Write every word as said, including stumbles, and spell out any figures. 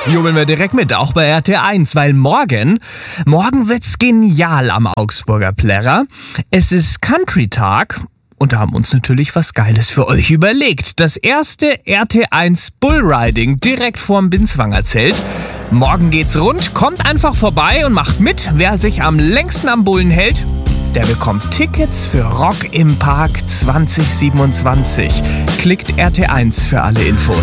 Jubeln wir direkt mit, auch bei R T L eins, weil morgen, morgen wird's genial am Augsburger Plärrer. Es ist Country-Tag und da haben wir uns natürlich was Geiles für euch überlegt. Das erste R T L eins Bullriding direkt vorm Binswanger Zelt. Morgen geht's rund, kommt einfach vorbei und macht mit. Wer sich am längsten am Bullen hält, der bekommt Tickets für Rock im Park zwanzig siebenundzwanzig. Klickt R T L eins für alle Infos.